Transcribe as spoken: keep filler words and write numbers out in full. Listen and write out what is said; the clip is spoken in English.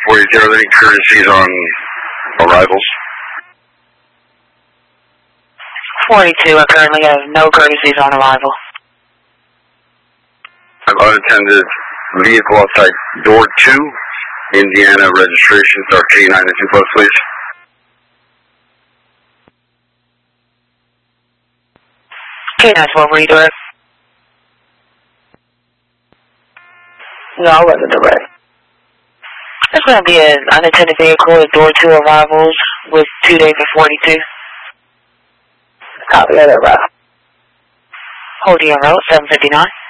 forty-two, are there any courtesies on arrivals? forty-two, I currently have no courtesies on arrival. An unattended vehicle outside door two, Indiana registration, start K nine and two plus, please. K nine twelve, redirect. No, I'll run the direct. It's going to be an unattended vehicle at door two arrivals with two days and forty-two. Copy that, route. Holding on route seven fifty-nine.